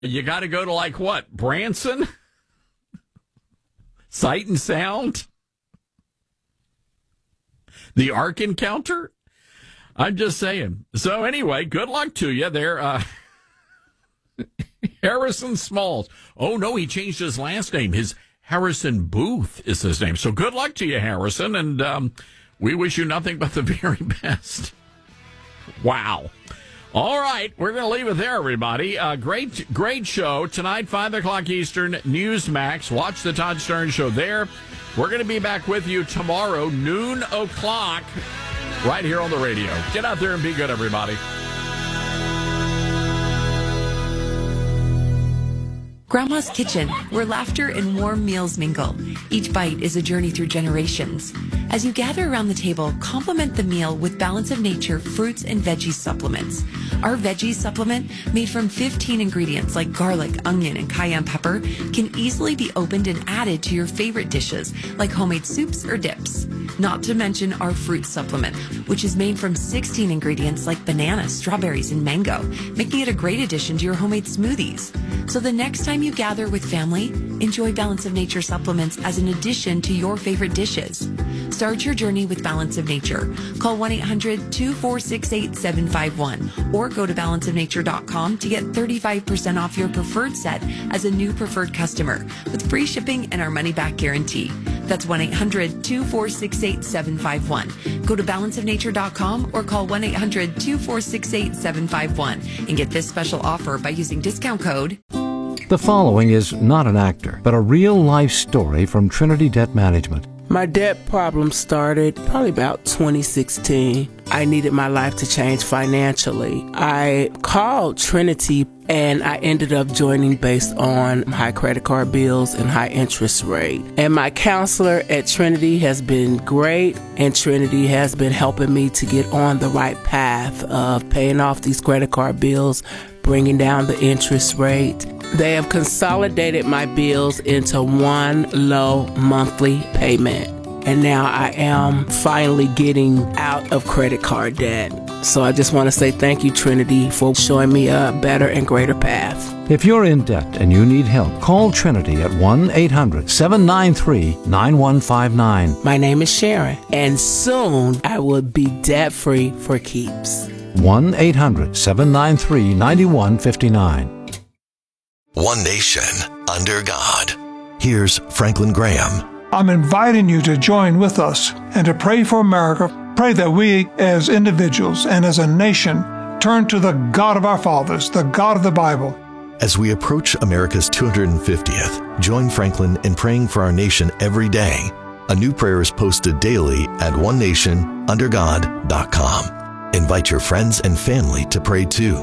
You got to go to like what? Branson? Sight and Sound? The Ark Encounter? I'm just saying. So anyway, good luck to you there. Harrison Smalls. Oh, no, he changed his last name. His Harrison Booth is his name. So good luck to you, Harrison, and we wish you nothing but the very best. Wow. All right, we're going to leave it there, everybody. Great show. Tonight, 5 o'clock Eastern, Newsmax. Watch the Todd Stern Show there. We're going to be back with you tomorrow, noon o'clock, right here on the radio. Get out there and be good, everybody. Grandma's Kitchen, where laughter and warm meals mingle. Each bite is a journey through generations. As you gather around the table, complement the meal with Balance of Nature fruits and veggie supplements. Our veggie supplement, made from 15 ingredients like garlic, onion, and cayenne pepper, can easily be opened and added to your favorite dishes, like homemade soups or dips. Not to mention our fruit supplement, which is made from 16 ingredients like banana, strawberries, and mango, making it a great addition to your homemade smoothies. So the next time you gather with family, enjoy Balance of Nature supplements as an addition to your favorite dishes. Start your journey with Balance of Nature. Call 1-800-246-8751 or go to balanceofnature.com to get 35% off your preferred set as a new preferred customer with free shipping and our money-back guarantee. That's 1-800-246-8751. Go to balanceofnature.com or call 1-800-246-8751 and get this special offer by using discount code. The following is not an actor, but a real-life story from Trinity Debt Management. My debt problem started probably about 2016. I needed my life to change financially. I called Trinity and I ended up joining based on high credit card bills and high interest rate. And my counselor at Trinity has been great, and Trinity has been helping me to get on the right path of paying off these credit card bills, bringing down the interest rate. They have consolidated my bills into one low monthly payment. And now I am finally getting out of credit card debt. So I just want to say thank you, Trinity, for showing me a better and greater path. If you're in debt and you need help, call Trinity at 1-800-793-9159. My name is Sharon, and soon I will be debt-free for keeps. 1-800-793-9159. One nation, under God. Here's Franklin Graham. I'm inviting you to join with us and to pray for America. Pray that we as individuals and as a nation turn to the God of our fathers, the God of the Bible. As we approach America's 250th, join Franklin in praying for our nation every day. A new prayer is posted daily at onenationundergod.com. Invite your friends and family to pray too.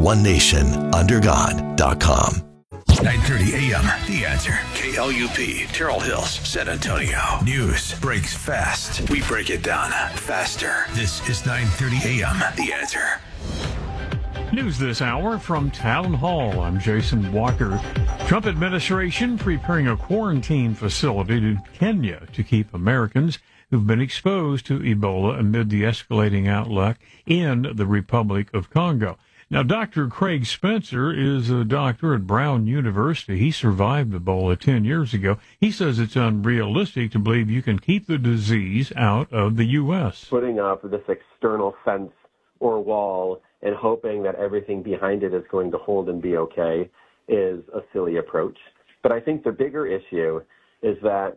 onenationundergod.com. 9:30 a.m. The Answer. KLUP, Terrell Hills, San Antonio. News breaks fast. We break it down faster. This is 9:30 a.m. The Answer. News this hour from Town Hall. I'm Jason Walker. Trump administration preparing a quarantine facility in Kenya to keep Americans who've been exposed to Ebola amid the escalating outlook in the Republic of Congo. Now, Dr. Craig Spencer is a doctor at Brown University. He survived Ebola 10 years ago. He says it's unrealistic to believe you can keep the disease out of the U.S. Putting up this external fence or wall and hoping that everything behind it is going to hold and be okay is a silly approach. But I think the bigger issue is that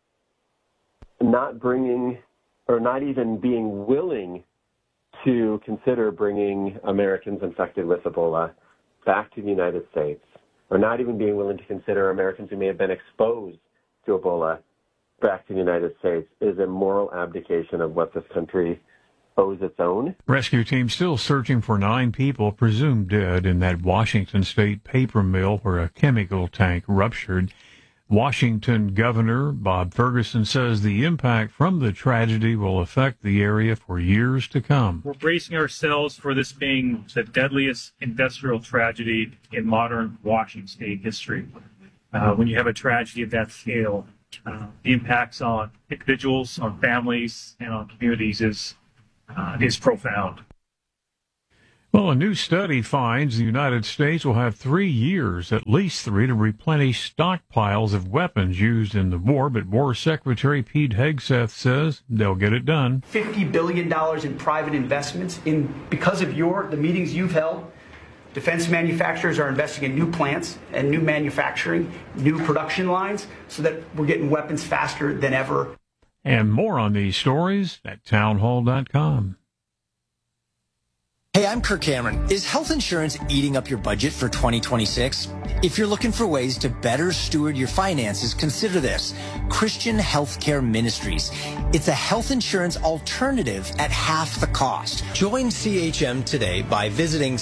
not bringing or not even being willing to consider bringing Americans infected with Ebola back to the United States, or not even being willing to consider Americans who may have been exposed to Ebola back to the United States, is a moral abdication of what this country owes its own. Rescue team still searching for 9 people presumed dead in that Washington state paper mill where a chemical tank ruptured. Washington Governor Bob Ferguson says the impact from the tragedy will affect the area for years to come. We're bracing ourselves for this being the deadliest industrial tragedy in modern Washington state history. When you have a tragedy of that scale, the impacts on individuals, on families, and on communities is profound. Well, a new study finds the United States will have 3 years, at least 3, to replenish stockpiles of weapons used in the war, but War Secretary Pete Hegseth says they'll get it done. $50 billion in private investments because of the meetings you've held. Defense manufacturers are investing in new plants and new manufacturing, new production lines, so that we're getting weapons faster than ever. And more on these stories at townhall.com. Hey, I'm Kirk Cameron. Is health insurance eating up your budget for 2026? If you're looking for ways to better steward your finances, consider this: Christian Healthcare Ministries. It's a health insurance alternative at half the cost. Join CHM today by visiting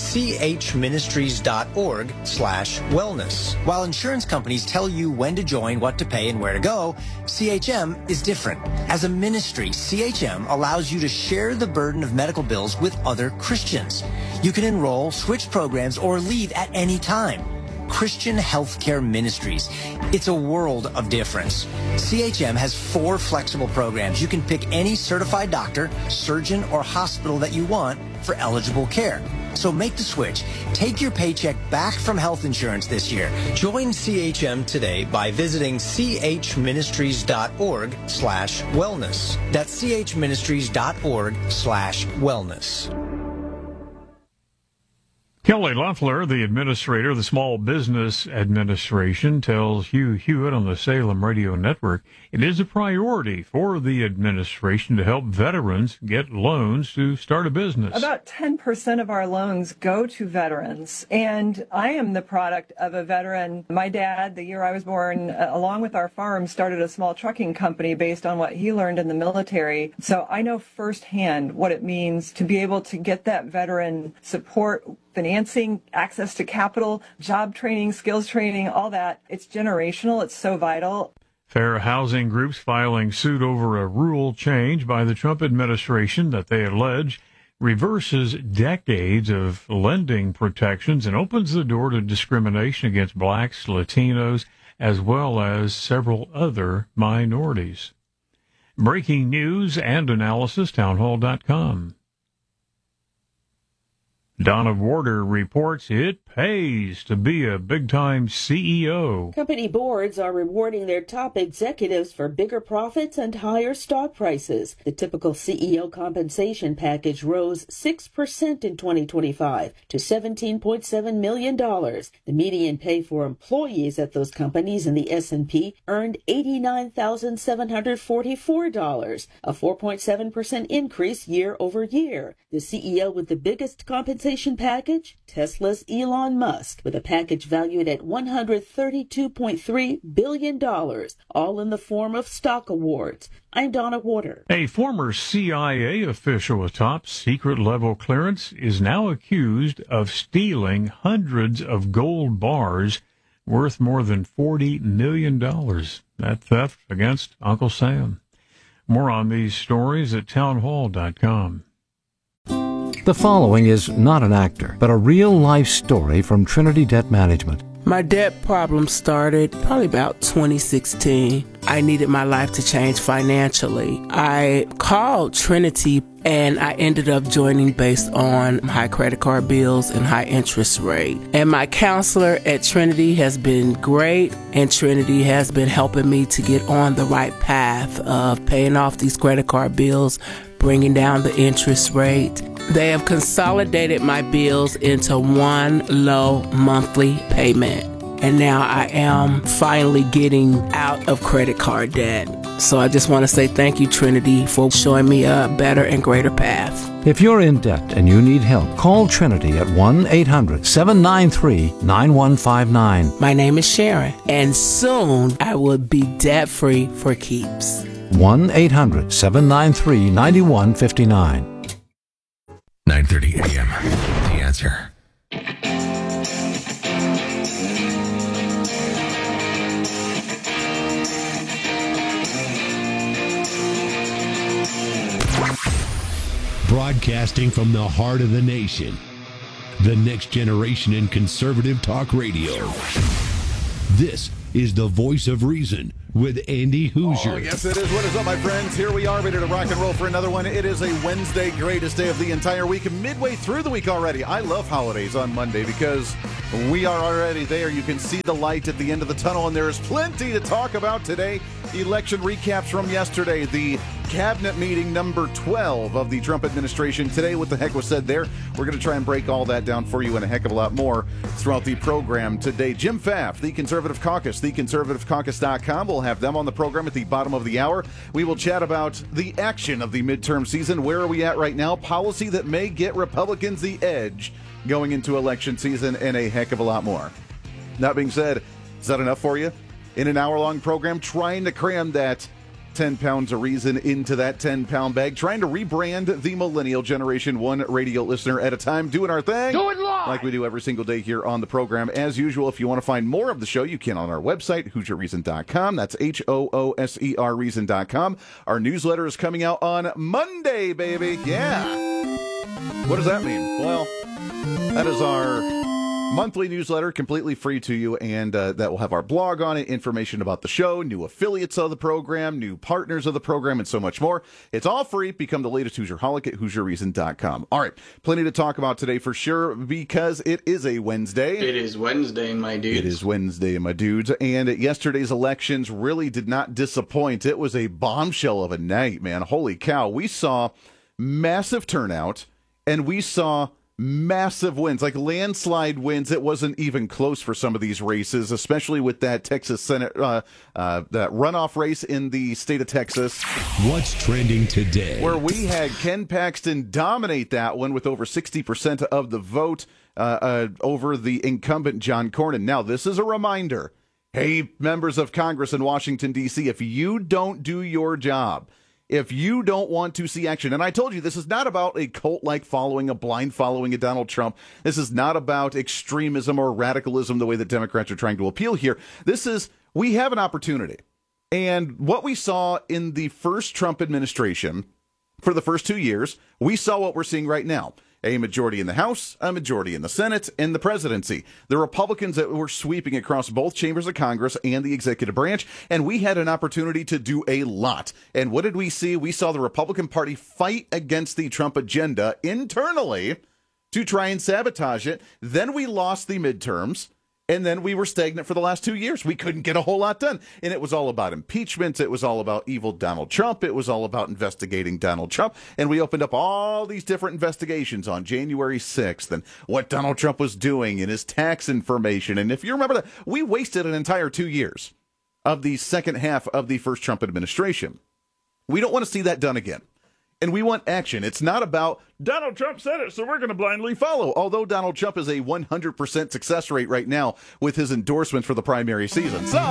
chministries.org/wellness. While insurance companies tell you when to join, what to pay, and where to go, CHM is different. As a ministry, CHM allows you to share the burden of medical bills with other Christians. You can enroll, switch programs, or leave at any time. Christian Healthcare Ministries. It's a world of difference. CHM has 4 flexible programs. You can pick any certified doctor, surgeon, or hospital that you want for eligible care. So make the switch. Take your paycheck back from health insurance this year. Join CHM today by visiting chministries.org/wellness. That's chministries.org/wellness. Kelly Loeffler, the administrator of the Small Business Administration, tells Hugh Hewitt on the Salem Radio Network it is a priority for the administration to help veterans get loans to start a business. About 10% of our loans go to veterans, and I am the product of a veteran. My dad, the year I was born, along with our farm, started a small trucking company based on what he learned in the military. So I know firsthand what it means to be able to get that veteran support, financing, access to capital, job training, skills training, all that. It's generational. It's so vital. Fair housing groups filing suit over a rule change by the Trump administration that they allege reverses decades of lending protections and opens the door to discrimination against blacks, Latinos, as well as several other minorities. Breaking news and analysis, townhall.com. Donna Warder reports it pays to be a big-time CEO. Company boards are rewarding their top executives for bigger profits and higher stock prices. The typical CEO compensation package rose 6% in 2025 to $17.7 million. The median pay for employees at those companies in the S&P earned $89,744, a 4.7% increase year over year. The CEO with the biggest compensation package, Tesla's Elon Musk, with a package valued at $132.3 billion, all in the form of stock awards. I'm Donna Warder. A former CIA official with top secret level clearance is now accused of stealing hundreds of gold bars worth more than $40 million. That theft against Uncle Sam. More on these stories at townhall.com. The following is not an actor, but a real-life story from Trinity Debt Management. My debt problem started probably about 2016. I needed my life to change financially. I called Trinity and I ended up joining based on high credit card bills and high interest rate. And my counselor at Trinity has been great, and Trinity has been helping me to get on the right path of paying off these credit card bills, bringing down the interest rate. They have consolidated my bills into one low monthly payment. And now I am finally getting out of credit card debt. So I just want to say thank you, Trinity, for showing me a better and greater path. If you're in debt and you need help, call Trinity at 1-800-793-9159. My name is Sharon, and soon I will be debt-free for keeps. 1-800-793-9159. 9:30 a.m. The Answer. Broadcasting from the heart of the nation, the next generation in conservative talk radio. This is the voice of reason, with Andy Hoosier. Oh, yes, it is. What is up, my friends? Here we are, ready to rock and roll for another one. It is a Wednesday, greatest day of the entire week, midway through the week already. I love holidays on Monday because we are already there. You can see the light at the end of the tunnel, and there is plenty to talk about today. Election recaps from yesterday, the cabinet meeting number 12 of the Trump administration. Today, what the heck was said there? We're going to try and break all that down for you and a heck of a lot more throughout the program today. Jim Pfaff, the Conservative Caucus, theconservativecaucus.com. We'll have them on the program at the bottom of the hour. We will chat about the action of the midterm season. Where are we at right now? Policy that may get Republicans the edge going into election season, and a heck of a lot more. That being said, is that enough for you? In an hour-long program, trying to cram that 10 pounds of reason into that 10-pound bag, trying to rebrand the millennial generation one radio listener at a time, doing our thing. Do it live! Like we do every single day here on the program. As usual, if you want to find more of the show, you can on our website, HoosierReason.com. That's HOOSER Reason.com. Our newsletter is coming out on Monday, baby. Yeah. What does that mean? Well, that is our monthly newsletter, completely free to you, and that will have our blog on it, information about the show, new affiliates of the program, new partners of the program, and so much more. It's all free. Become the latest Hoosierholic at HoosierReason.com. All right, plenty to talk about today for sure, because it is a Wednesday. It is Wednesday, my dudes. It is Wednesday, my dudes, and yesterday's elections really did not disappoint. It was a bombshell of a night, man. Holy cow. We saw massive turnout, and we saw massive wins, like landslide wins. It wasn't even close for some of these races, especially with that Texas Senate, that runoff race in the state of Texas. What's trending today? Where we had Ken Paxton dominate that one with over 60% of the vote over the incumbent John Cornyn. Now, this is a reminder. Hey, members of Congress in Washington, D.C., if you don't do your job, if you don't want to see action, and I told you this is not about a cult-like following, a blind following of Donald Trump. This is not about extremism or radicalism the way that Democrats are trying to appeal here. This is, we have an opportunity. And what we saw in the first Trump administration for the first 2 years, we saw what we're seeing right now. A majority in the House, a majority in the Senate, and the presidency. The Republicans that were sweeping across both chambers of Congress and the executive branch, and we had an opportunity to do a lot. And what did we see? We saw the Republican Party fight against the Trump agenda internally to try and sabotage it. Then we lost the midterms. And then we were stagnant for the last 2 years. We couldn't get a whole lot done. And it was all about impeachments. It was all about evil Donald Trump. It was all about investigating Donald Trump. And we opened up all these different investigations on January 6th and what Donald Trump was doing and his tax information. And if you remember that, we wasted an entire 2 years of the second half of the first Trump administration. We don't want to see that done again. And we want action. It's not about Donald Trump said it, so we're going to blindly follow. Although Donald Trump is a 100% success rate right now with his endorsement for the primary season. So,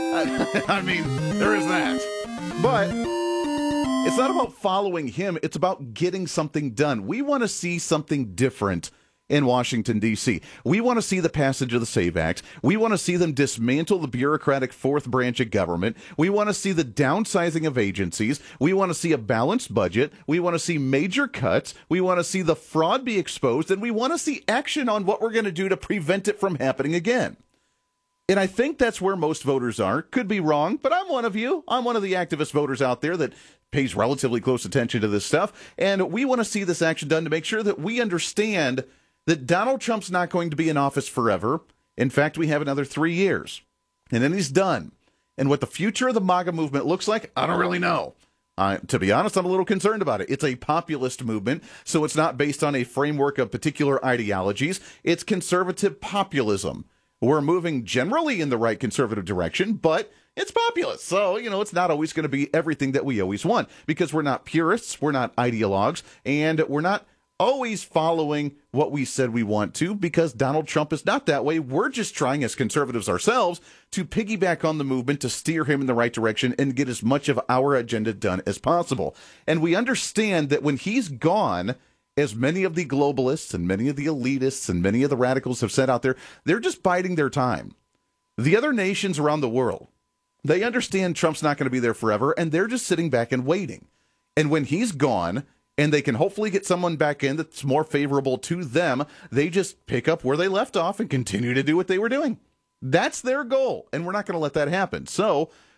I mean, there is that. But it's not about following him. It's about getting something done. We want to see something different in Washington, D.C. We want to see the passage of the SAVE Act. We want to see them dismantle the bureaucratic fourth branch of government. We want to see the downsizing of agencies. We want to see a balanced budget. We want to see major cuts. We want to see the fraud be exposed. And we want to see action on what we're going to do to prevent it from happening again. And I think that's where most voters are. Could be wrong, but I'm one of you. I'm one of the activist voters out there that pays relatively close attention to this stuff. And we want to see this action done to make sure that we understand that Donald Trump's not going to be in office forever. In fact, we have another 3 years. And then he's done. And what the future of the MAGA movement looks like, I don't really know. To be honest, I'm a little concerned about it. It's a populist movement, so it's not based on a framework of particular ideologies. It's conservative populism. We're moving generally in the right conservative direction, but it's populist. So, it's not always going to be everything that we always want, because we're not purists, we're not ideologues, and we're not always following what we said we want to, because Donald Trump is not that way. We're just trying as conservatives ourselves to piggyback on the movement to steer him in the right direction and get as much of our agenda done as possible. And we understand that when he's gone, as many of the globalists and many of the elitists and many of the radicals have said out there, they're just biding their time. The other nations around the world, they understand Trump's not going to be there forever, and they're just sitting back and waiting. And when he's gone, and they can hopefully get someone back in that's more favorable to them, they just pick up where they left off and continue to do what they were doing. That's their goal, and we're not going to let that happen. So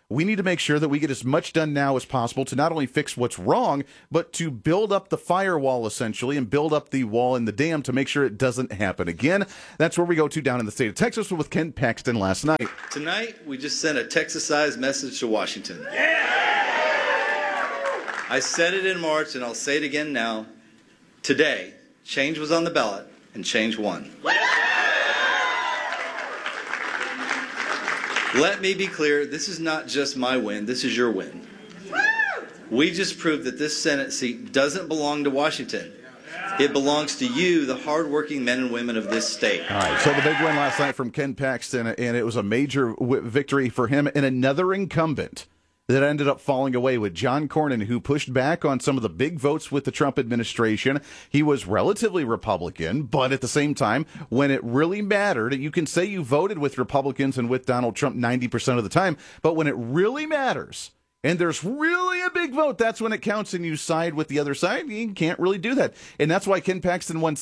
we need to make sure that we get as much done now as possible to not only fix what's wrong, but to build up the firewall, essentially, and build up the wall and the dam to make sure it doesn't happen again. That's where we go to down in the state of Texas with Ken Paxton last night. Tonight, we just sent a Texas-sized message to Washington. I said it in March, and I'll say it again now. Today, change was on the ballot, and change won. Let me be clear, this is not just my win, this is your win. We just proved that this Senate seat doesn't belong to Washington. It belongs to you, the hardworking men and women of this state. All right, so the big win last night from Ken Paxton, and it was a major victory for him and another incumbent that ended up falling away with John Cornyn, who pushed back on some of the big votes with the Trump administration. He was relatively Republican, but at the same time, when it really mattered, you can say you voted with Republicans and with Donald Trump 90% of the time, but when it really matters, and there's really a big vote, that's when it counts and you side with the other side. You can't really do that. And that's why Ken Paxton won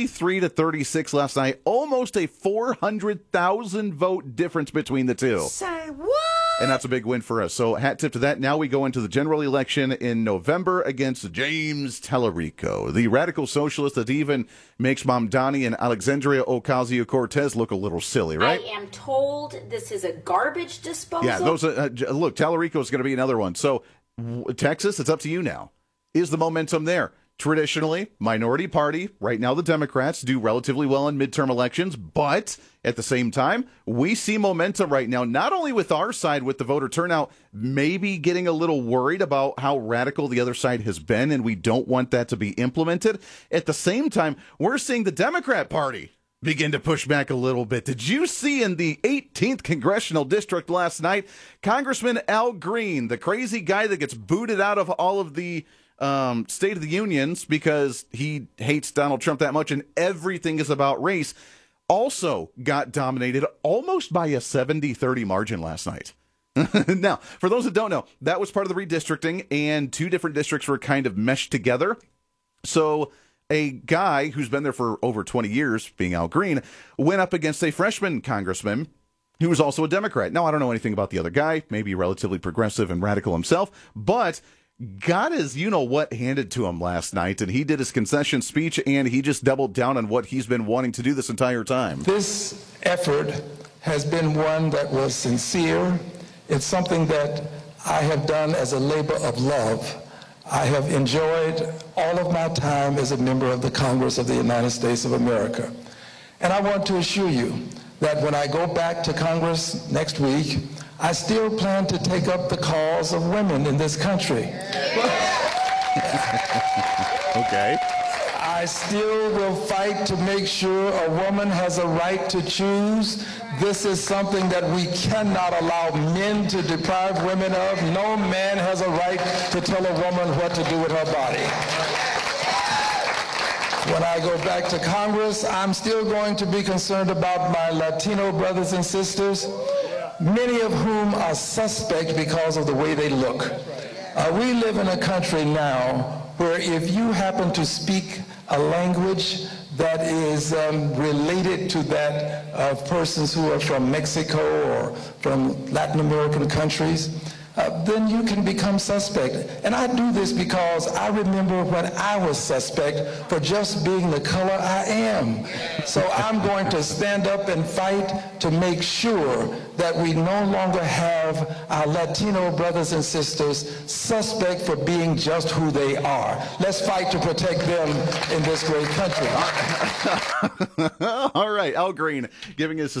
63-36 last night, almost a 400,000 vote difference between the two. Say what? And that's a big win for us. So hat tip to that. Now we go into the general election in November against James Tallarico, the radical socialist that even makes Mamdani and Alexandria Ocasio-Cortez look a little silly, right? I am told this is a garbage disposal. Yeah, those. Look, Tallarico is going to be another one. So Texas, it's up to you now. Is the momentum there? Traditionally, minority party, right now the Democrats do relatively well in midterm elections, but at the same time, we see momentum right now, not only with our side with the voter turnout, maybe getting a little worried about how radical the other side has been, and we don't want that to be implemented. At the same time, we're seeing the Democrat Party begin to push back a little bit. Did you see in the 18th Congressional District last night, Congressman Al Green, the crazy guy that gets booted out of all of the State of the Unions because he hates Donald Trump that much and everything is about race, also got dominated almost by a 70-30 margin last night. Now, for those that don't know, that was part of the redistricting, and two different districts were kind of meshed together. So a guy who's been there for over 20 years, being Al Green, went up against a freshman congressman who was also a Democrat. Now, I don't know anything about the other guy, maybe relatively progressive and radical himself, but got his you-know-what handed to him last night, and he did his concession speech, and he just doubled down on what he's been wanting to do this entire time. This effort has been one that was sincere. It's something that I have done as a labor of love. I have enjoyed all of my time as a member of the Congress of the United States of America. And I want to assure you that when I go back to Congress next week, I still plan to take up the cause of women in this country. Okay. I still will fight to make sure a woman has a right to choose. This is something that we cannot allow men to deprive women of. No man has a right to tell a woman what to do with her body. When I go back to Congress, I'm still going to be concerned about my Latino brothers and sisters, many of whom are suspect because of the way they look. We live in a country now where if you happen to speak a language that is related to that of persons who are from Mexico or from Latin American countries, then you can become suspect. And I do this because I remember when I was suspect for just being the color I am. So I'm going to stand up and fight to make sure that we no longer have our Latino brothers and sisters suspect for being just who they are. Let's fight to protect them in this great country. All right, Al Green giving his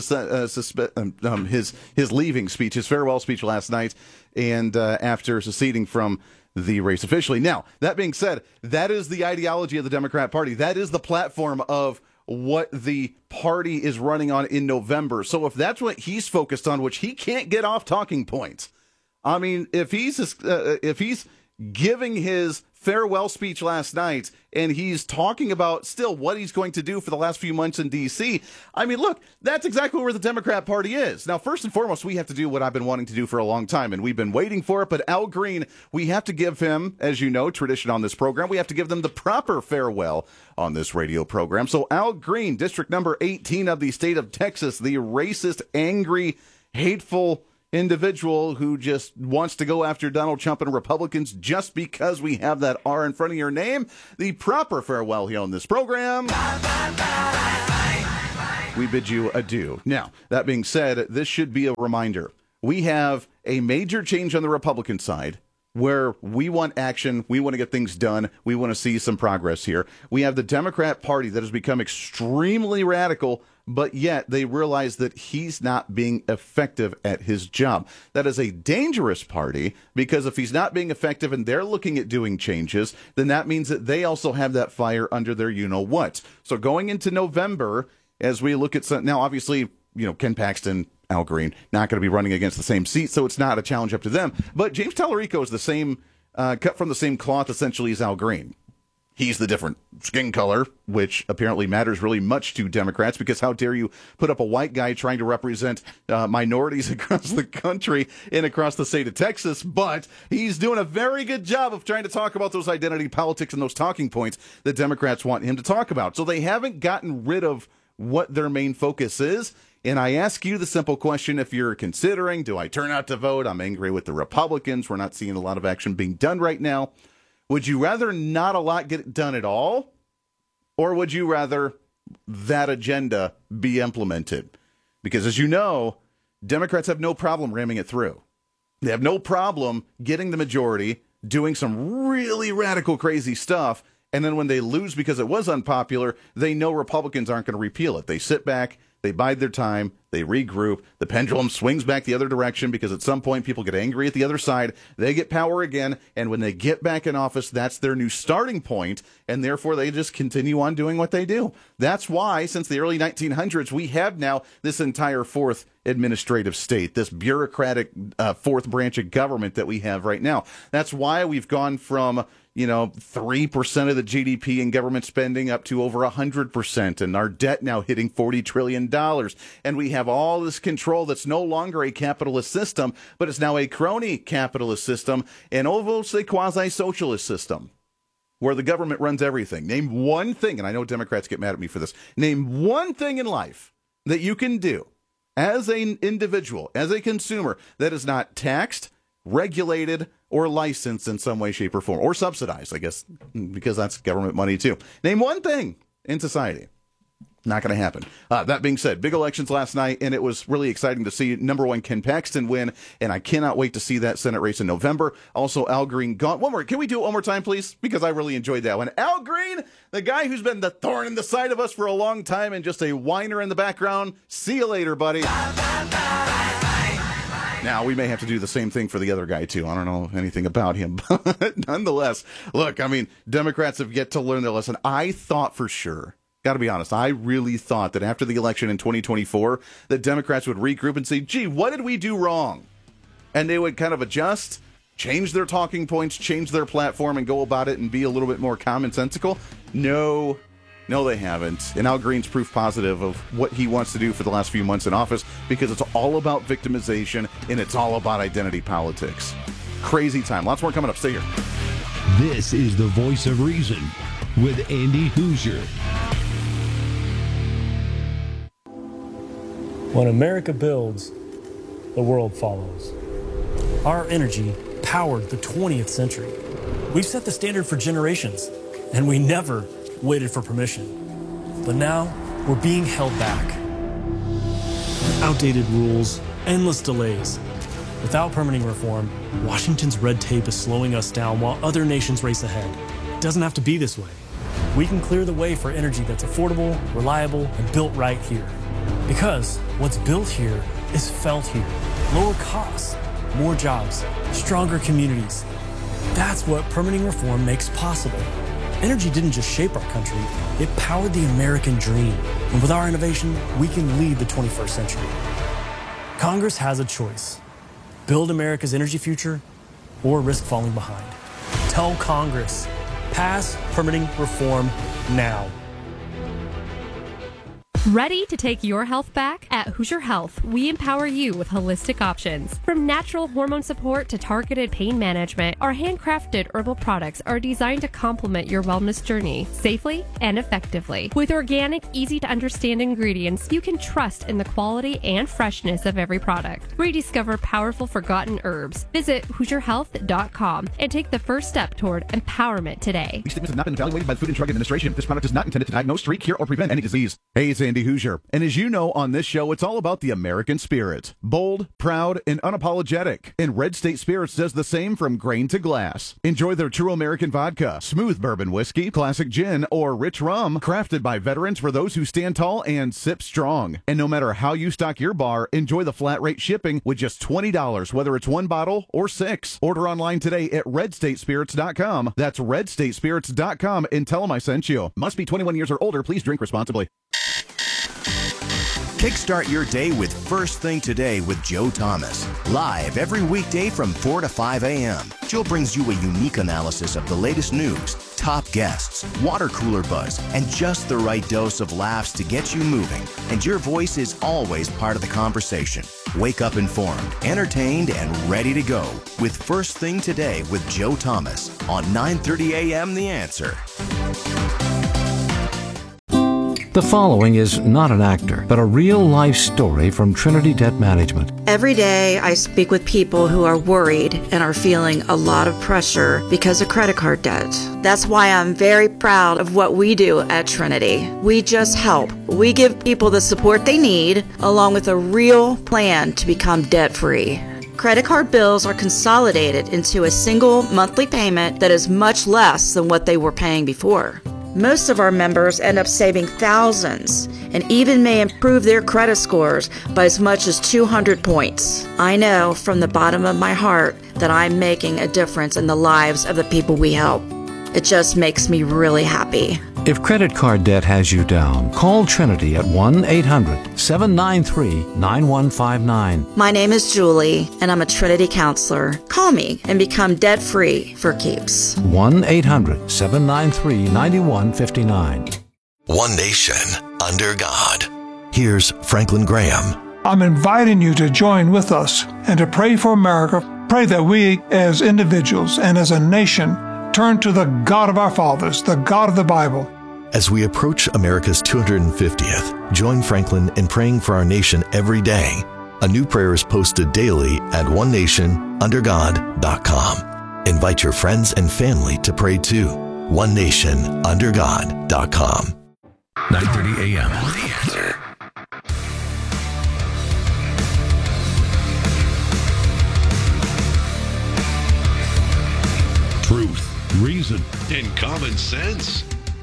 leaving speech, his farewell speech last night, and after seceding from the race officially. Now, that being said, that is the ideology of the Democrat Party. That is the platform of what the party is running on in November. So if that's what he's focused on, which he can't get off talking points, I mean, if he's giving his farewell speech last night and he's talking about still what he's going to do for the last few months in D.C., I mean, look, that's exactly where the Democrat Party is. Now, first and foremost, we have to do what I've been wanting to do for a long time, and we've been waiting for it. But Al Green, we have to give him, as you know, tradition on this program, we have to give them the proper farewell on this radio program. So Al Green, district number 18 of the state of Texas, the racist, angry, hateful individual who just wants to go after Donald Trump and Republicans just because we have that R in front of your name, the proper farewell here on this program. We bid you adieu. Now, that being said, this should be a reminder. We have a major change on the Republican side where we want action, we want to get things done, we want to see some progress here. We have the Democrat Party that has become extremely radical, but yet they realize that he's not being effective at his job. That is a dangerous party, because if he's not being effective and they're looking at doing changes, then that means that they also have that fire under their you-know-what. So going into November, as we look at some, now obviously, Ken Paxton, Al Green, not going to be running against the same seat, so it's not a challenge up to them. But James Tallarico is the same, cut from the same cloth essentially as Al Green. He's the different skin color, which apparently matters really much to Democrats, because how dare you put up a white guy trying to represent minorities across the country and across the state of Texas. But he's doing a very good job of trying to talk about those identity politics and those talking points that Democrats want him to talk about. So they haven't gotten rid of what their main focus is. And I ask you the simple question, if you're considering, do I turn out to vote? I'm angry with the Republicans. We're not seeing a lot of action being done right now. Would you rather not a lot get done at all? Or would you rather that agenda be implemented? Because as you know, Democrats have no problem ramming it through. They have no problem getting the majority, doing some really radical, crazy stuff. And then when they lose because it was unpopular, they know Republicans aren't going to repeal it. They sit back. They bide their time, they regroup, the pendulum swings back the other direction, because at some point people get angry at the other side, they get power again, and when they get back in office, that's their new starting point, and therefore they just continue on doing what they do. That's why, since the early 1900s, we have now this entire fourth administrative state, this bureaucratic fourth branch of government that we have right now. That's why we've gone from 3% of the GDP in government spending up to over 100%, and our debt now hitting $40 trillion. And we have all this control that's no longer a capitalist system, but it's now a crony capitalist system and almost a quasi-socialist system where the government runs everything. Name one thing, and I know Democrats get mad at me for this, name one thing in life that you can do as an individual, as a consumer, that is not taxed, regulated, or licensed in some way, shape, or form, or subsidized, I guess, because that's government money too. Name one thing in society. Not going to happen. That being said, big elections last night, and it was really exciting to see number one Ken Paxton win, and I cannot wait to see that Senate race in November. Also, Al Green gone. One more. Can we do it one more time, please? Because I really enjoyed that one. Al Green, the guy who's been the thorn in the side of us for a long time and just a whiner in the background. See you later, buddy. Now, we may have to do the same thing for the other guy, too. I don't know anything about him. But nonetheless, look, Democrats have yet to learn their lesson. I thought for sure, got to be honest, I really thought that after the election in 2024, that Democrats would regroup and say, gee, what did we do wrong? And they would kind of adjust, change their talking points, change their platform, and go about it and be a little bit more commonsensical. No, they haven't. And Al Green's proof positive of what he wants to do for the last few months in office, because it's all about victimization and it's all about identity politics. Crazy time. Lots more coming up. Stay here. This is the Voice of Reason with Andy Hoosier. When America builds, the world follows. Our energy powered the 20th century. We've set the standard for generations, and we never waited for permission. But now, we're being held back. Outdated rules, endless delays. Without permitting reform, Washington's red tape is slowing us down while other nations race ahead. It doesn't have to be this way. We can clear the way for energy that's affordable, reliable, and built right here. Because what's built here is felt here. Lower costs, more jobs, stronger communities. That's what permitting reform makes possible. Energy didn't just shape our country, it powered the American dream. And with our innovation, we can lead the 21st century. Congress has a choice. Build America's energy future or risk falling behind. Tell Congress, pass permitting reform now. Ready to take your health back? At Hoosier Health, we empower you with holistic options. From natural hormone support to targeted pain management, our handcrafted herbal products are designed to complement your wellness journey safely and effectively. With organic, easy-to-understand ingredients, you can trust in the quality and freshness of every product. Rediscover powerful forgotten herbs. Visit HoosierHealth.com and take the first step toward empowerment today. These statements have not been evaluated by the Food and Drug Administration. This product is not intended to diagnose, treat, cure, or prevent any disease. Hey, it's Andy Hoosier. And as you know, on this show, it's all about the American spirit. Bold, proud, and unapologetic. And Red State Spirits does the same from grain to glass. Enjoy their true American vodka, smooth bourbon whiskey, classic gin, or rich rum. Crafted by veterans for those who stand tall and sip strong. And no matter how you stock your bar, enjoy the flat rate shipping with just $20, whether it's one bottle or 6. Order online today at redstatespirits.com. That's redstatespirits.com and tell them I sent you. Must be 21 years or older. Please drink responsibly. Kickstart your day with First Thing Today with Joe Thomas. Live every weekday from 4 to 5 a.m. Joe brings you a unique analysis of the latest news, top guests, water cooler buzz, and just the right dose of laughs to get you moving. And your voice is always part of the conversation. Wake up informed, entertained, and ready to go with First Thing Today with Joe Thomas on 9:30 a.m. The Answer. The following is not an actor, but a real-life story from Trinity Debt Management. Every day, I speak with people who are worried and are feeling a lot of pressure because of credit card debt. That's why I'm very proud of what we do at Trinity. We just help. We give people the support they need, along with a real plan to become debt-free. Credit card bills are consolidated into a single monthly payment that is much less than what they were paying before. Most of our members end up saving thousands and even may improve their credit scores by as much as 200 points. I know from the bottom of my heart that I'm making a difference in the lives of the people we help. It just makes me really happy. If credit card debt has you down, call Trinity at 1-800-793-9159. My name is Julie, and I'm a Trinity counselor. Call me and become debt-free for keeps. 1-800-793-9159. One nation, under God. Here's Franklin Graham. I'm inviting you to join with us and to pray for America. Pray that we, as individuals and as a nation, turn to the God of our fathers, the God of the Bible. As we approach America's 250th, join Franklin in praying for our nation every day. A new prayer is posted daily at onenationundergod.com. Invite your friends and family to pray too. onenationundergod.com. 9:30 a.m. The Answer. Truth, reason, and common sense.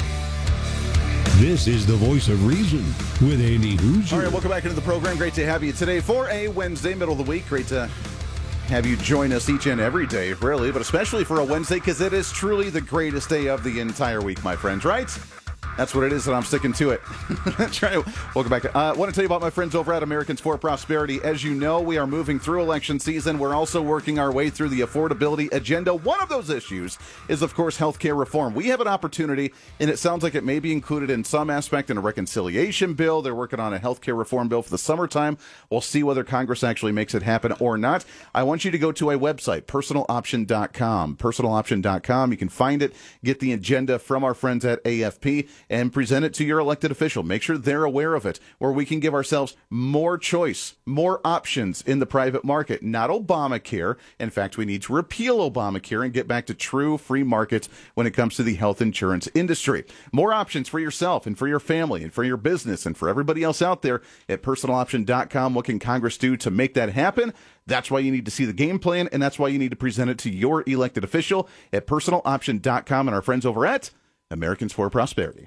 This is the voice of reason with Andy Hoosier. All right, welcome back into the program. Great to have you today for a Wednesday, middle of the week. Great to have you join us each and every day, really, but especially for a Wednesday because it is truly the greatest day of the entire week, my friends, right? That's what it is, and I'm sticking to it. That's right. Welcome back. I want to tell you about my friends over at Americans for Prosperity. As you know, we are moving through election season. We're also working our way through the affordability agenda. One of those issues is, of course, health care reform. We have an opportunity, and it sounds like it may be included in some aspect in a reconciliation bill. They're working on a health care reform bill for the summertime. We'll see whether Congress actually makes it happen or not. I want you to go to a website, personaloption.com. Personaloption.com. You can find it, get the agenda from our friends at AFP, and present it to your elected official. Make sure they're aware of it, where we can give ourselves more choice, more options in the private market. Not Obamacare. In fact, we need to repeal Obamacare and get back to true free markets when it comes to the health insurance industry. More options for yourself and for your family and for your business and for everybody else out there at personaloption.com. What can Congress do to make that happen? That's why you need to see the game plan, and that's why you need to present it to your elected official at personaloption.com and our friends over at Americans for Prosperity.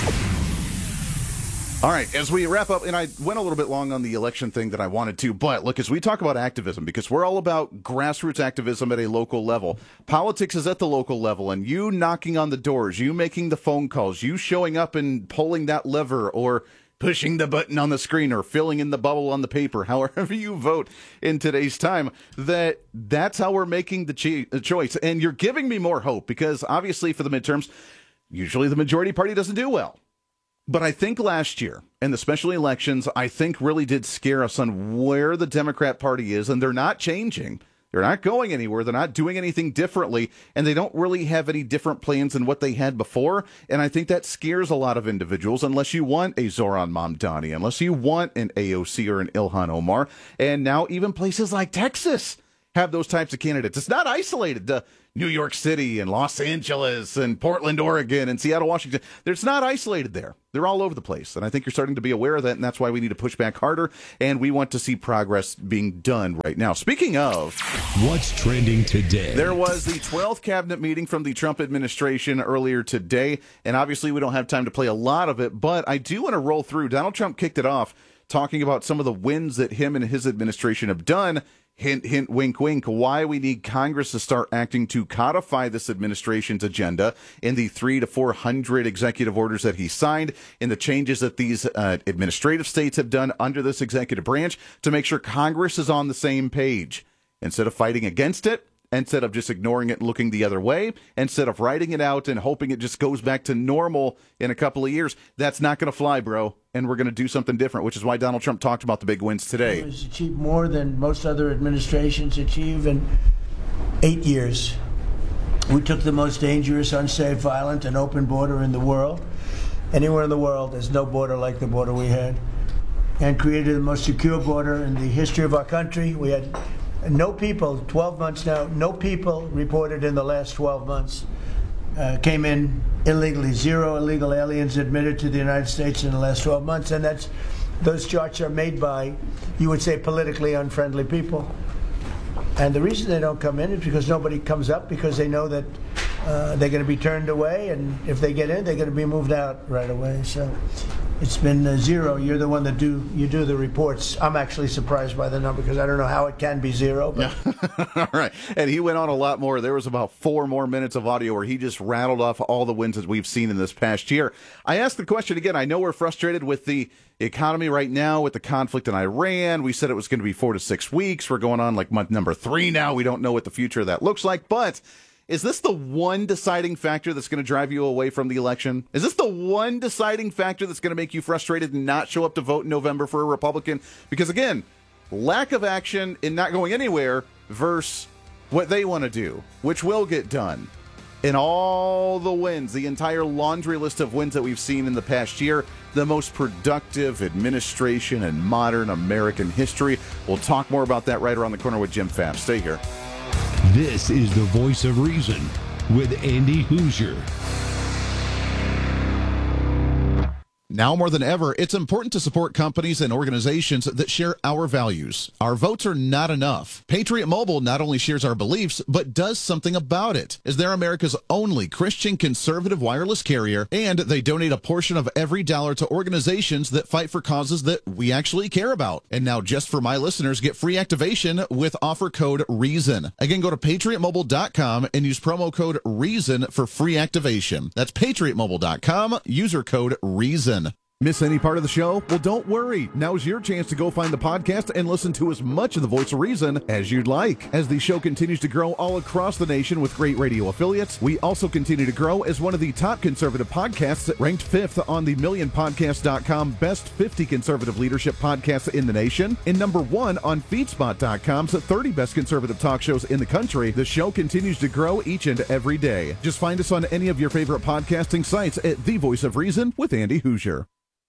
All right, as we wrap up, and I went a little bit long on the election thing that I wanted to, but look, as we talk about activism, because we're all about grassroots activism at a local level, politics is at the local level, and you knocking on the doors, you making the phone calls, you showing up and pulling that lever or pushing the button on the screen or filling in the bubble on the paper, however you vote in today's time, that's how we're making the choice. And you're giving me more hope because obviously for the midterms, usually the majority party doesn't do well. But I think last year, and the special elections, I think really did scare us on where the Democrat Party is, and they're not changing. They're not going anywhere. They're not doing anything differently, and they don't really have any different plans than what they had before. And I think that scares a lot of individuals, unless you want a Zoran Mamdani, unless you want an AOC or an Ilhan Omar. And now even places like Texas have those types of candidates. It's not isolated to New York City and Los Angeles and Portland, Oregon and Seattle, Washington. It's not isolated there. They're all over the place. And I think you're starting to be aware of that, and that's why we need to push back harder, and we want to see progress being done right now. Speaking of what's trending today, there was the 12th cabinet meeting from the Trump administration earlier today, and obviously we don't have time to play a lot of it, but I do want to roll through. Donald Trump kicked it off talking about some of the wins that him and his administration have done. Hint, hint, wink, wink, why we need Congress to start acting to codify this administration's agenda in the 300 to 400 executive orders that he signed, in the changes that these administrative states have done under this executive branch to make sure Congress is on the same page. Instead of fighting against it, instead of just ignoring it and looking the other way, instead of writing it out and hoping it just goes back to normal in a couple of years, that's not going to fly, bro. And we're going to do something different, which is why Donald Trump talked about the big wins today. It's achieved more than most other administrations achieve in 8 years. We took the most dangerous, unsafe, violent, and open border in the world. Anywhere in the world, there's no border like the border we had. And created the most secure border in the history of our country. We had no people, 12 months now, no people reported in the last 12 months came in illegally. 0 illegal aliens admitted to the United States in the last 12 months. And those charts are made by, you would say, politically unfriendly people. And the reason they don't come in is because nobody comes up, because they know that they're going to be turned away. And if they get in, they're going to be moved out right away. So it's been 0. You're the one that do the reports. I'm actually surprised by the number because I don't know how it can be 0. But. All right. And he went on a lot more. There was about 4 more minutes of audio where he just rattled off all the wins that we've seen in this past year. I asked the question again. I know we're frustrated with the economy right now with the conflict in Iran. We said it was going to be 4 to 6 weeks. We're going on like month number 3 now. We don't know what the future of that looks like. But is this the one deciding factor that's going to drive you away from the election? Is this the one deciding factor that's going to make you frustrated and not show up to vote in November for a Republican? Because, again, lack of action and not going anywhere versus what they want to do, which will get done. And all the wins, the entire laundry list of wins that we've seen in the past year, the most productive administration in modern American history. We'll talk more about that right around the corner with Jim Pfaff. Stay here. This is the Voice of Reason with Andy Hoosier. Now more than ever, it's important to support companies and organizations that share our values. Our votes are not enough. Patriot Mobile not only shares our beliefs, but does something about it, as they're America's only Christian conservative wireless carrier, and they donate a portion of every dollar to organizations that fight for causes that we actually care about. And now, just for my listeners, get free activation with offer code REASON. Again, go to patriotmobile.com and use promo code REASON for free activation. That's patriotmobile.com, user code REASON. Miss any part of the show? Well, don't worry. Now's your chance to go find the podcast and listen to as much of the Voice of Reason as you'd like. As the show continues to grow all across the nation with great radio affiliates, we also continue to grow as one of the top conservative podcasts, ranked 5th on the MillionPodcast.com Best 50 Conservative Leadership Podcasts in the nation, and number 1 on FeedSpot.com's 30 Best Conservative Talk Shows in the country. The show continues to grow each and every day. Just find us on any of your favorite podcasting sites at The Voice of Reason with Andy Hoosier.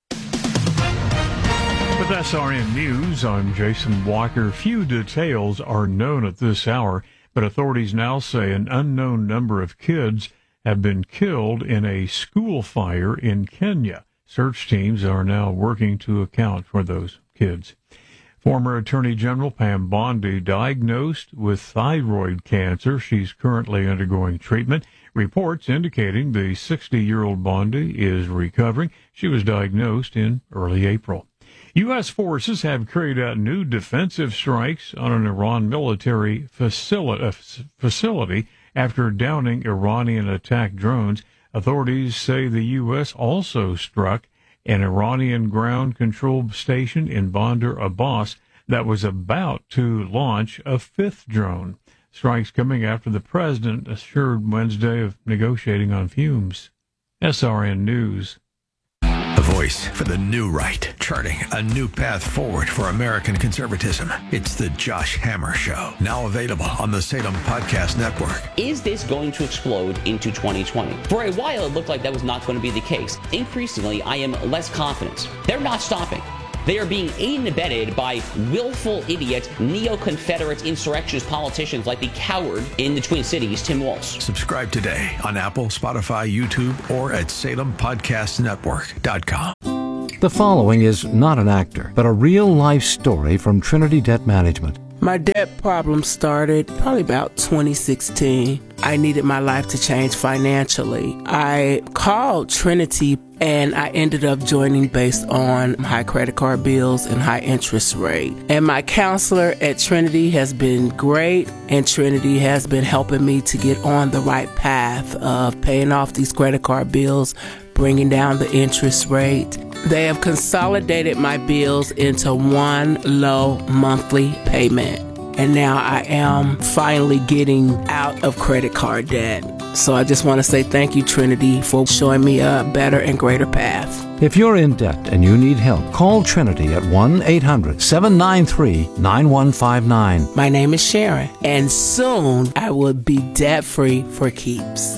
With SRN News, I'm Jason Walker. Few details are known at this hour, but authorities now say an unknown number of kids have been killed in a school fire in Kenya. Search teams are now working to account for those kids. Former Attorney General Pam Bondi diagnosed with thyroid cancer. She's currently undergoing treatment. Reports indicating the 60-year-old Bondi is recovering. She was diagnosed in early April. U.S. forces have carried out new defensive strikes on an Iran military facility after downing Iranian attack drones. Authorities say the U.S. also struck an Iranian ground control station in Bandar Abbas that was about to launch a 5th drone. Strikes coming after the president assured Wednesday of negotiating on fumes. SRN News. The voice for the new right, charting a new path forward for American conservatism. It's the Josh Hammer Show, now available on the Salem Podcast Network. Is this going to explode into 2020? For a while, it looked like that was not going to be the case. Increasingly, I am less confident. They're not stopping. They are being aided and abetted by willful idiot, neo-Confederate insurrectionist politicians like the coward in the Twin Cities, Tim Walz. Subscribe today on Apple, Spotify, YouTube, or at SalemPodcastNetwork.com. The following is not an actor, but a real-life story from Trinity Debt Management. My debt problem started probably about 2016. I needed my life to change financially. I called Trinity and I ended up joining based on high credit card bills and high interest rate. And my counselor at Trinity has been great, and Trinity has been helping me to get on the right path of paying off these credit card bills, bringing down the interest rate. They have consolidated my bills into one low monthly payment. And now I am finally getting out of credit card debt. So I just want to say thank you, Trinity, for showing me a better and greater path. If you're in debt and you need help, call Trinity at 1-800-793-9159. My name is Sharon, and soon I will be debt-free for keeps.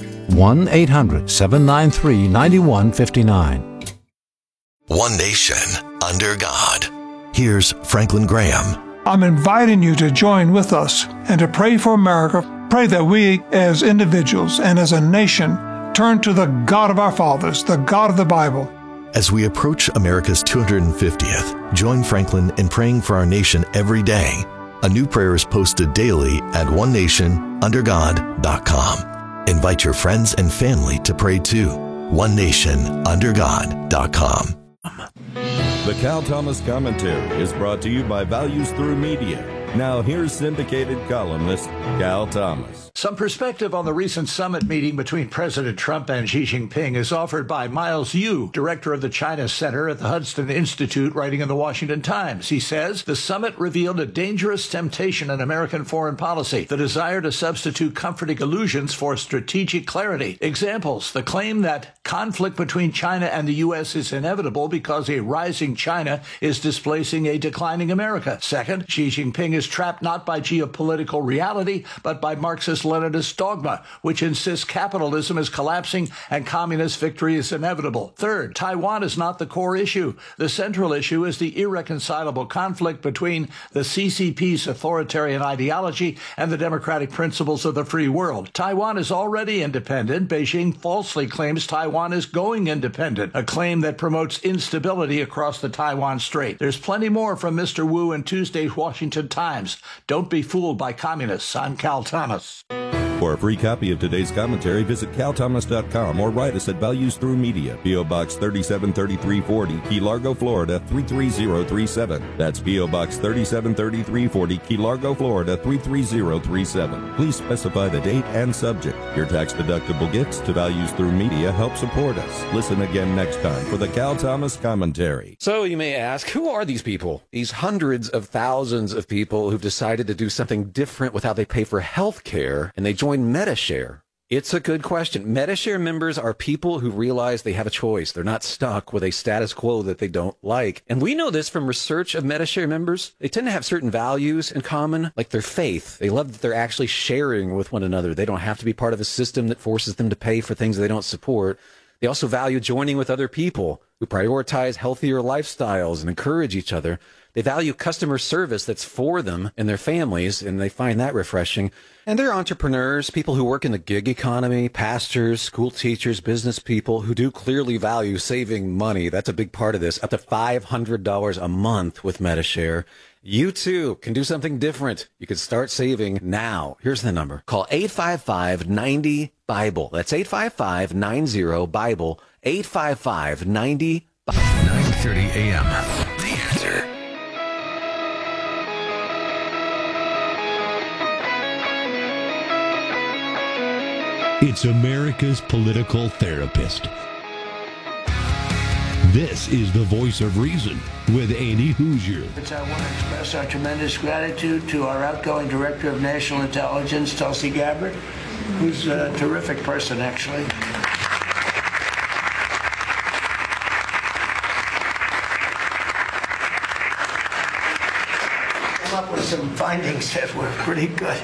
1-800-793-9159. One nation under God. Here's Franklin Graham. I'm inviting you to join with us and to pray for America. Pray that we as individuals and as a nation turn to the God of our fathers, the God of the Bible. As we approach America's 250th, join Franklin in praying for our nation every day. A new prayer is posted daily at onenationundergod.com. Invite your friends and family to pray too. onenationundergod.com. The Cal Thomas Commentary is brought to you by Values Through Media. Now here's syndicated columnist Cal Thomas. Some perspective on the recent summit meeting between President Trump and Xi Jinping is offered by Miles Yu, director of the China Center at the Hudson Institute, writing in the Washington Times. He says, the summit revealed a dangerous temptation in American foreign policy, the desire to substitute comforting illusions for strategic clarity. Examples, the claim that conflict between China and the U.S. is inevitable because a rising China is displacing a declining America. Second, Xi Jinping is trapped not by geopolitical reality, but by Marxist-Leninist dogma, which insists capitalism is collapsing and communist victory is inevitable. Third, Taiwan is not the core issue. The central issue is the irreconcilable conflict between the CCP's authoritarian ideology and the democratic principles of the free world. Taiwan is already independent. Beijing falsely claims Taiwan is going independent, a claim that promotes instability across the Taiwan Strait. There's plenty more from Mr. Wu in Tuesday's Washington Times. Don't be fooled by communists. I'm Cal Thomas. For a free copy of today's commentary, visit calthomas.com or write us at Values Through Media, P.O. Box 373340, Key Largo, Florida 33037. That's P.O. Box 373340, Key Largo, Florida 33037. Please specify the date and subject. Your tax-deductible gifts to Values Through Media help support us. Listen again next time for the Cal Thomas Commentary. So you may ask, who are these people? These hundreds of thousands of people who've decided to do something different with how they pay for health care, and they join Medi-Share. It's a good question. Medi-Share members are people who realize they have a choice. They're not stuck with a status quo that they don't like. And we know this from research of Medi-Share members. They tend to have certain values in common, like their faith. They love that they're actually sharing with one another. They don't have to be part of a system that forces them to pay for things they don't support. They also value joining with other people who prioritize healthier lifestyles and encourage each other. They value customer service that's for them and their families, and they find that refreshing. And they're entrepreneurs, people who work in the gig economy, pastors, school teachers, business people who do clearly value saving money. That's a big part of this, up to $500 a month with Medi-Share. You too can do something different. You can start saving now. Here's the number. Call 855-90-BIBLE. That's 855-90-BIBLE. 855-90-BIBLE. 9:30 a.m. The Answer. It's America's political therapist. This is the Voice of Reason with Andy Hoosier. I want to express our tremendous gratitude to our outgoing Director of National Intelligence, Tulsi Gabbard, who's a terrific person, actually. some findings that were pretty good.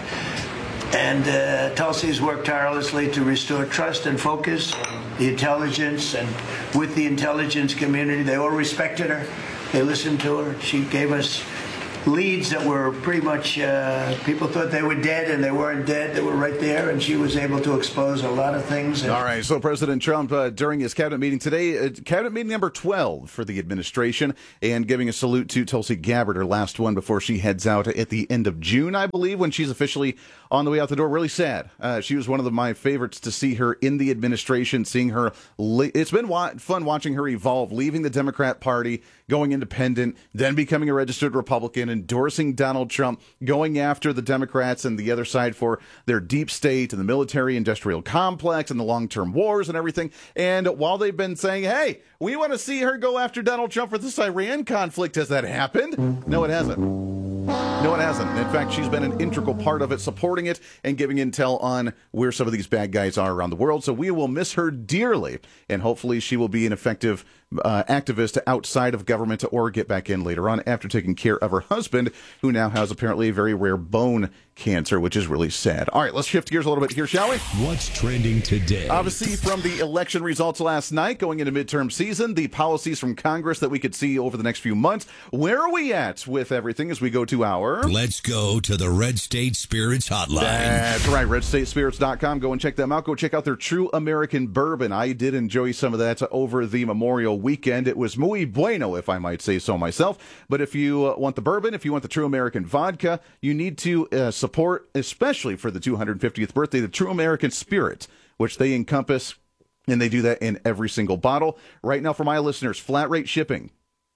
And Tulsi's worked tirelessly to restore trust and focus, the intelligence, and with the intelligence community. They all respected her. They listened to her. She gave us leads that were pretty much, people thought they were dead, and they weren't dead. They were right there, and she was able to expose a lot of things. All right, so President Trump, during his cabinet meeting today, cabinet meeting number 12 for the administration, and giving a salute to Tulsi Gabbard, her last one before she heads out at the end of June, I believe, when she's officially on the way out the door. Really sad. She was one of my favorites to see her in the administration, seeing her. It's been fun watching her evolve, leaving the Democrat Party, going independent, then becoming a registered Republican, endorsing Donald Trump, going after the Democrats and the other side for their deep state and the military-industrial complex and the long-term wars and everything. And while they've been saying, hey, we want to see her go after Donald Trump for this Iran conflict, has that happened? No, it hasn't. No, it hasn't. In fact, she's been an integral part of it, supporting it and giving intel on where some of these bad guys are around the world. So we will miss her dearly, and hopefully she will be an effective activist outside of government or get back in later on after taking care of her husband, who now has apparently a very rare bone cancer, which is really sad. All right, let's shift gears a little bit here, shall we? What's trending today? Obviously, from the election results last night, going into midterm season, the policies from Congress that we could see over the next few months. Where are we at with everything as we go to our... Let's go to the Red State Spirits Hotline. That's right, redstatespirits.com. Go and check them out. Go check out their True American Bourbon. I did enjoy some of that over the Memorial weekend. It was muy bueno, if I might say so myself. But if you want the bourbon, if you want the True American vodka, you need to support, especially for the 250th birthday, the True American Spirit, which they encompass, and they do that in every single bottle. Right now, for my listeners, flat rate shipping,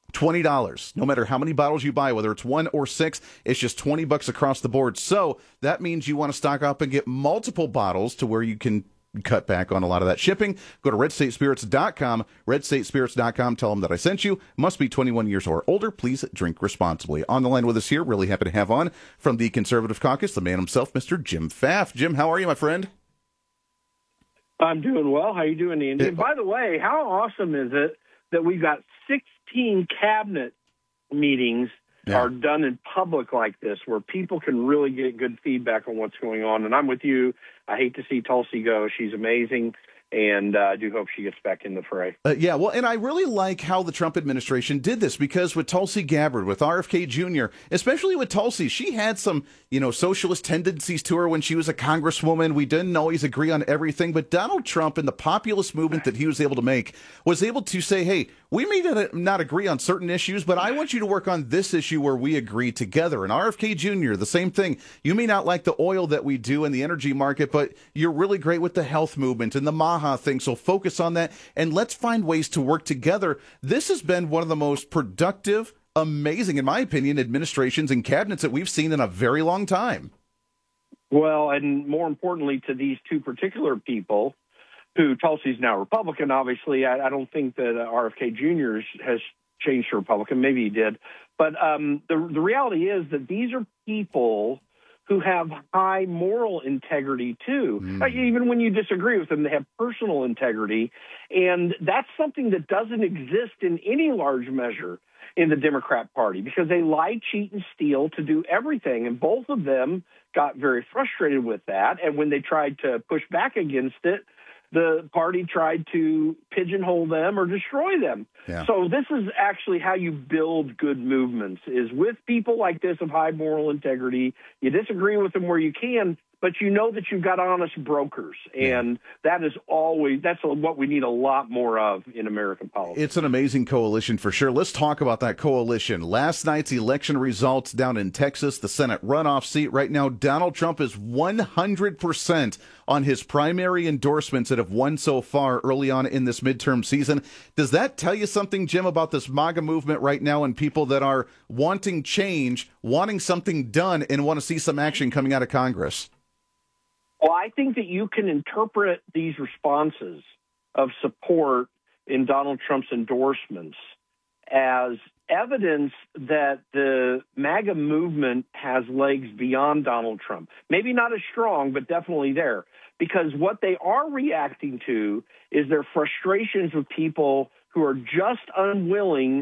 $20. No matter how many bottles you buy, whether it's 1 or 6, it's just $20 across the board. So that means you want to stock up and get multiple bottles to where you can cut back on a lot of that shipping. Go to redstatespirits.com, redstatespirits.com. Tell them that I sent you. Must be 21 years or older. Please drink responsibly. On the line with us here, really happy to have on from the Conservative Caucus, the man himself, Mr. Jim Pfaff. Jim, how are you, my friend? I'm doing well. How you doing, Andy? And by the way, how awesome is it that we've got 16 cabinet meetings are done in public like this, where people can really get good feedback on what's going on. And I'm with you. I hate to see Tulsi go. She's amazing. And I do hope she gets back in the fray. Yeah, well, and I really like how the Trump administration did this, because with Tulsi Gabbard, with RFK Jr., especially with Tulsi, she had some, socialist tendencies to her when she was a congresswoman. We didn't always agree on everything, but Donald Trump and the populist movement that he was able to make was able to say, hey, we may not agree on certain issues, but I want you to work on this issue where we agree together. And RFK Jr., the same thing. You may not like the oil that we do in the energy market, but you're really great with the health movement and the MAHA thing, so focus on that, and let's find ways to work together. This has been one of the most productive, amazing, in my opinion, administrations and cabinets that we've seen in a very long time. Well, and more importantly to these two particular people, who Tulsi's now Republican, obviously. I don't think that RFK Jr. has changed to Republican. Maybe he did. But the reality is that these are people who have high moral integrity, too. Even when you disagree with them, they have personal integrity. And that's something that doesn't exist in any large measure in the Democrat Party, because they lie, cheat, and steal to do everything. And both of them got very frustrated with that. And when they tried to push back against it, the party tried to pigeonhole them or destroy them. Yeah. So this is actually how you build good movements, is with people like this of high moral integrity. You disagree with them where you can, but you know that you've got honest brokers. And that's what we need a lot more of in American politics. It's an amazing coalition for sure. Let's talk about that coalition. Last night's election results down in Texas, the Senate runoff seat. Right now, Donald Trump is 100% on his primary endorsements that have won so far early on in this midterm season. Does that tell you something, Jim, about this MAGA movement right now and people that are wanting change, wanting something done, and want to see some action coming out of Congress? Well, I think that you can interpret these responses of support in Donald Trump's endorsements as evidence that the MAGA movement has legs beyond Donald Trump. Maybe not as strong, but definitely there. Because what they are reacting to is their frustrations with people who are just unwilling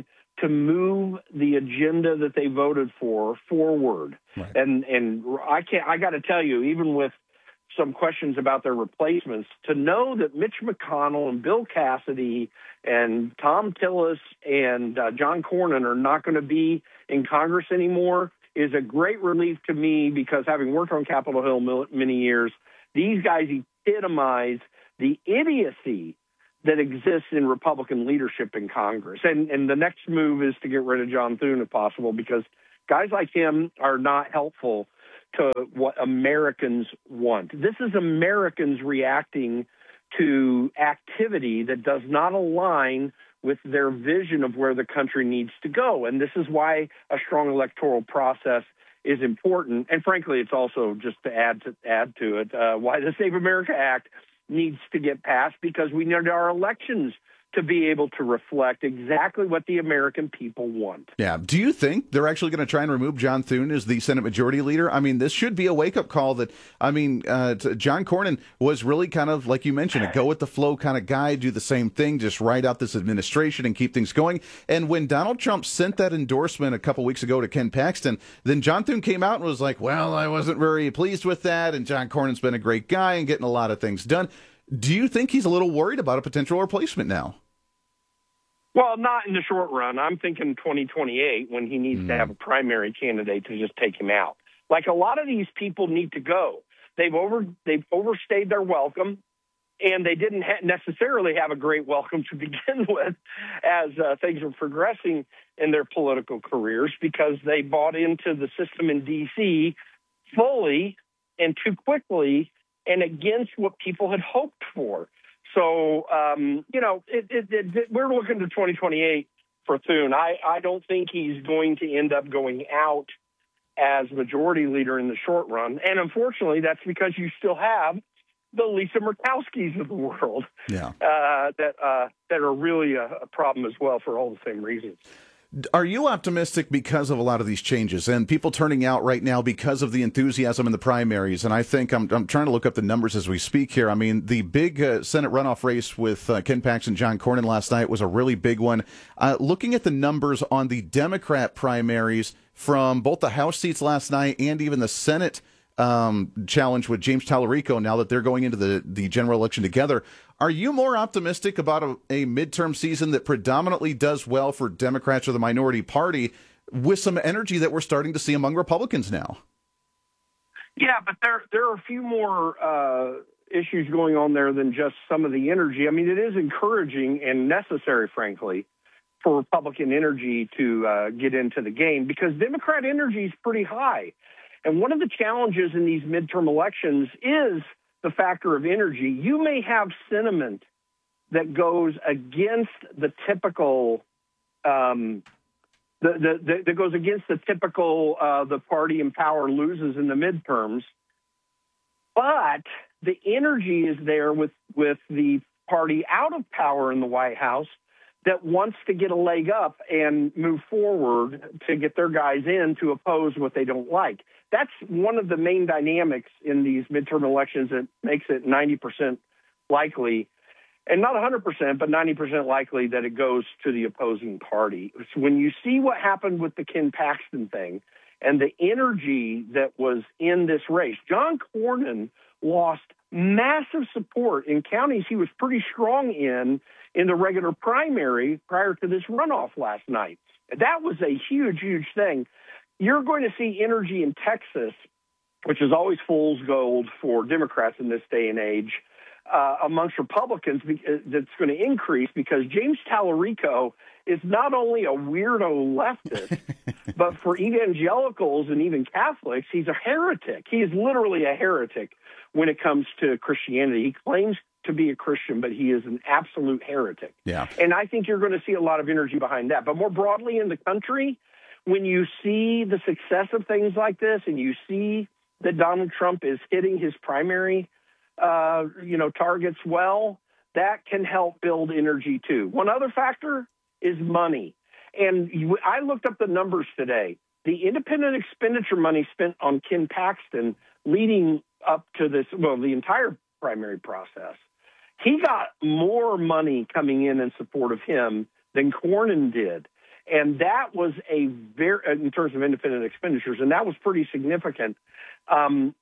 to move the agenda that they voted for forward. Right. And I got to tell you, even with some questions about their replacements, to know that Mitch McConnell and Bill Cassidy and Tom Tillis and John Cornyn are not going to be in Congress anymore is a great relief to me, because having worked on Capitol Hill many years, these guys epitomize the idiocy that exists in Republican leadership in Congress. And the next move is to get rid of John Thune if possible, because guys like him are not helpful to what Americans want. This is Americans reacting to activity that does not align with their vision of where the country needs to go. And this is why a strong electoral process is important. And frankly, it's also, just to add to it, why the Save America Act needs to get passed, because we need our elections to be able to reflect exactly what the American people want. Yeah. Do you think they're actually going to try and remove John Thune as the Senate Majority Leader? I mean, this should be a wake-up call that, John Cornyn was really kind of, like you mentioned, a go-with-the-flow kind of guy, do the same thing, just ride out this administration and keep things going. And when Donald Trump sent that endorsement a couple weeks ago to Ken Paxton, then John Thune came out and was like, well, I wasn't very pleased with that, and John Cornyn's been a great guy and getting a lot of things done. Do you think he's a little worried about a potential replacement now? Well, not in the short run. I'm thinking 2028, when he needs to have a primary candidate to just take him out. Like, a lot of these people need to go. They've overstayed their welcome, and they didn't necessarily have a great welcome to begin with as things are progressing in their political careers, because they bought into the system in D.C. fully and too quickly and against what people had hoped for. So, we're looking to 2028 for Thune. I don't think he's going to end up going out as majority leader in the short run. And unfortunately, that's because you still have the Lisa Murkowskis of the world that are really a problem as well, for all the same reasons. Are you optimistic because of a lot of these changes and people turning out right now because of the enthusiasm in the primaries? And I think I'm trying to look up the numbers as we speak here. I mean, the big Senate runoff race with Ken Paxton and John Cornyn last night was a really big one. Looking at the numbers on the Democrat primaries from both the House seats last night and even the Senate challenge with James Tallarico, now that they're going into the general election together, are you more optimistic about a midterm season that predominantly does well for Democrats or the minority party, with some energy that we're starting to see among Republicans now? Yeah, but there are a few more issues going on there than just some of the energy. I mean, it is encouraging and necessary, frankly, for Republican energy to get into the game, because Democrat energy is pretty high. And one of the challenges in these midterm elections is the factor of energy. You may have sentiment that goes against the typical, the party in power loses in the midterms, but the energy is there with the party out of power in the White House that wants to get a leg up and move forward to get their guys in to oppose what they don't like. That's one of the main dynamics in these midterm elections that makes it 90% likely, and not 100%, but 90% likely that it goes to the opposing party. So when you see what happened with the Ken Paxton thing and the energy that was in this race, John Cornyn lost massive support in counties he was pretty strong in the regular primary prior to this runoff last night. That was a huge, huge thing. You're going to see energy in Texas, which is always fool's gold for Democrats in this day and age, amongst Republicans that's going to increase, because James Tallarico is not only a weirdo leftist, but for evangelicals and even Catholics, he's a heretic. He is literally a heretic when it comes to Christianity. He claims to be a Christian, but he is an absolute heretic. Yeah. And I think you're going to see a lot of energy behind that. But more broadly in the country, when you see the success of things like this and you see that Donald Trump is hitting his primary targets well, that can help build energy too. One other factor is money. And I looked up the numbers today. The independent expenditure money spent on Ken Paxton leading up to this, the entire primary process, he got more money coming in support of him than Cornyn did. And that was in terms of independent expenditures, and that was pretty significant. The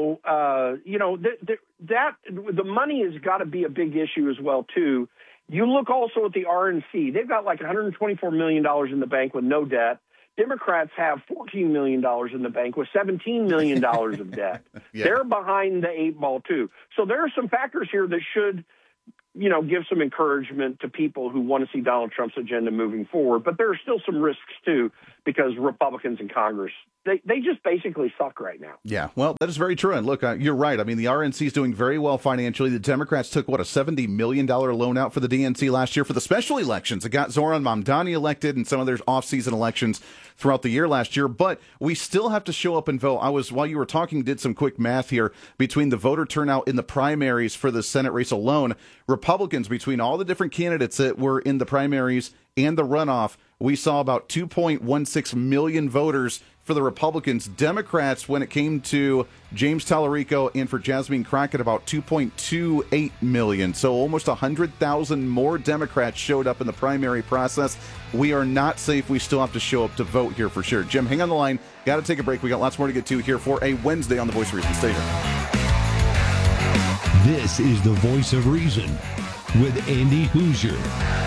money has got to be a big issue as well, too. You look also at the RNC. They've got like $124 million in the bank with no debt. Democrats have $14 million in the bank with $17 million of debt. Yeah. They're behind the eight ball, too. So there are some factors here that should, give some encouragement to people who want to see Donald Trump's agenda moving forward. But there are still some risks, too, because Republicans in Congress, they just basically suck right now. Yeah, well, that is very true. And look, you're right. I mean, the RNC is doing very well financially. The Democrats took, a $70 million loan out for the DNC last year for the special elections. It got Zoran Mamdani elected and some of their off-season elections throughout the year last year. But we still have to show up and vote. While you were talking, did some quick math here between the voter turnout in the primaries for the Senate race alone. Republicans, between all the different candidates that were in the primaries and the runoff, we saw about 2.16 million voters for the Republicans. Democrats, when it came to James Tallarico and for Jasmine Crockett, about 2.28 million. So almost 100,000 more Democrats showed up in the primary process. We are not safe. We still have to show up to vote here for sure. Jim, hang on the line. Got to take a break. We got lots more to get to here for a Wednesday on The Voice of Reason. Stay here. This is The Voice of Reason with Andy Hoosier.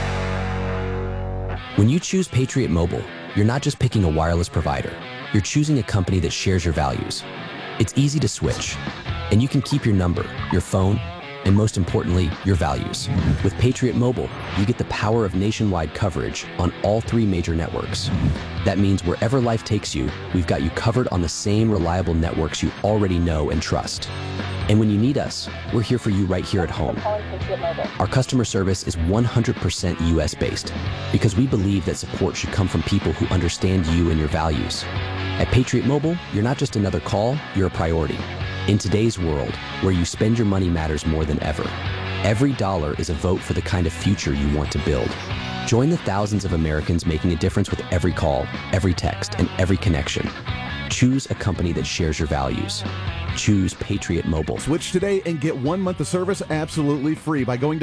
When you choose Patriot Mobile, you're not just picking a wireless provider. You're choosing a company that shares your values. It's easy to switch, and you can keep your number, your phone, and most importantly, your values. With Patriot Mobile, you get the power of nationwide coverage on all three major networks. That means wherever life takes you, we've got you covered on the same reliable networks you already know and trust. And when you need us, we're here for you right here at home. Our customer service is 100% US-based because we believe that support should come from people who understand you and your values. At Patriot Mobile, you're not just another call, you're a priority. In today's world, where you spend your money matters more than ever, every dollar is a vote for the kind of future you want to build. Join the thousands of Americans making a difference with every call, every text, and every connection. Choose a company that shares your values. Choose Patriot Mobile. Switch today and get 1 month of service absolutely free by going to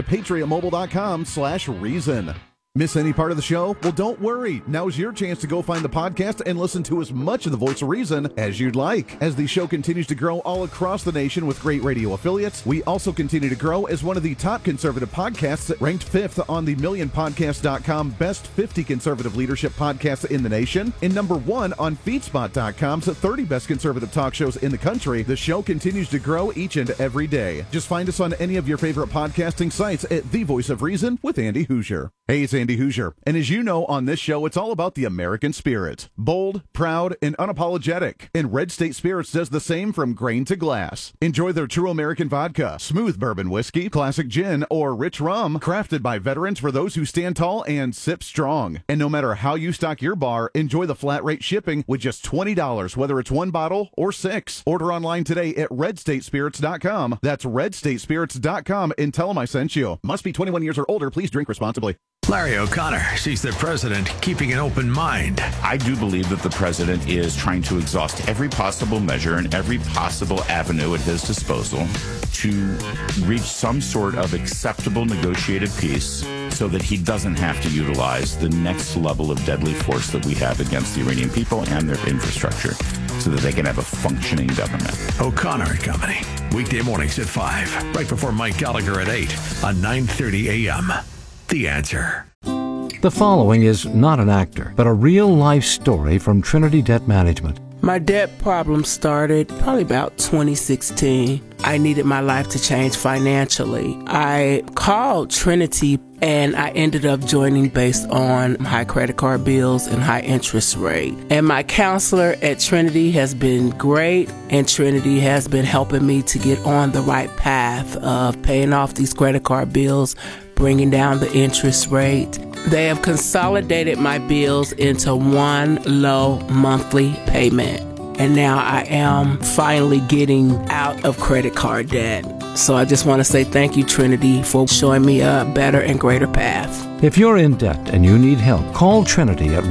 patriotmobile.com/reason. Miss any part of the show? Well, don't worry. Now's your chance to go find the podcast and listen to as much of The Voice of Reason as you'd like. As the show continues to grow all across the nation with great radio affiliates, we also continue to grow as one of the top conservative podcasts, ranked 5th on the MillionPodcast.com Best 50 Conservative Leadership Podcasts in the nation, and number 1 on FeedSpot.com's 30 Best Conservative Talk Shows in the country. The show continues to grow each and every day. Just find us on any of your favorite podcasting sites at The Voice of Reason with Andy Hoosier. Hey, it's Andy Hoosier, and as you know, on this show, it's all about the American spirit. Bold, proud, and unapologetic. And Red State Spirits does the same from grain to glass. Enjoy their true American vodka, smooth bourbon whiskey, classic gin, or rich rum, crafted by veterans for those who stand tall and sip strong. And no matter how you stock your bar, enjoy the flat rate shipping with just $20, whether it's 1 bottle or 6. Order online today at redstatespirits.com. That's redstatespirits.com, and tell them I sent you. Must be 21 years or older. Please drink responsibly. Larry O'Connor sees the president keeping an open mind. I do believe that the president is trying to exhaust every possible measure and every possible avenue at his disposal to reach some sort of acceptable negotiated peace so that he doesn't have to utilize the next level of deadly force that we have against the Iranian people and their infrastructure so that they can have a functioning government. O'Connor and Company, weekday mornings at 5, right before Mike Gallagher at 8 on 9:30 a.m. The Answer. The following is not an actor, but a real-life story from Trinity Debt Management. My debt problem started probably about 2016. I needed my life to change financially. I called Trinity and I ended up joining based on high credit card bills and high interest rate. And my counselor at Trinity has been great, and Trinity has been helping me to get on the right path of paying off these credit card bills, bringing down the interest rate. They have consolidated my bills into one low monthly payment. And now I am finally getting out of credit card debt. So I just want to say thank you, Trinity, for showing me a better and greater path. If you're in debt and you need help, call Trinity at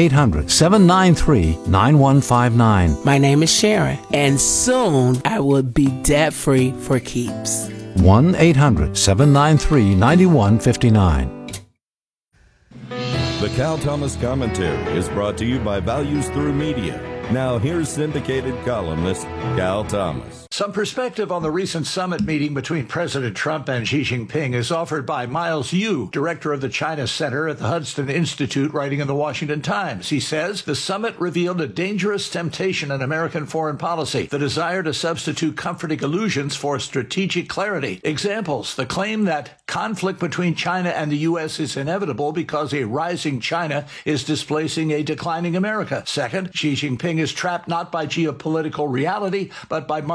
1-800-793-9159. My name is Sharon, and soon I will be debt-free for keeps. 1-800-793-9159. The Cal Thomas Commentary is brought to you by Values Through Media. Now here's syndicated columnist Cal Thomas. Some perspective on the recent summit meeting between President Trump and Xi Jinping is offered by Miles Yu, director of the China Center at the Hudson Institute, writing in the Washington Times. He says the summit revealed a dangerous temptation in American foreign policy, the desire to substitute comforting illusions for strategic clarity. Examples: the claim that conflict between China and the U.S. is inevitable because a rising China is displacing a declining America. Second, Xi Jinping is trapped not by geopolitical reality, but by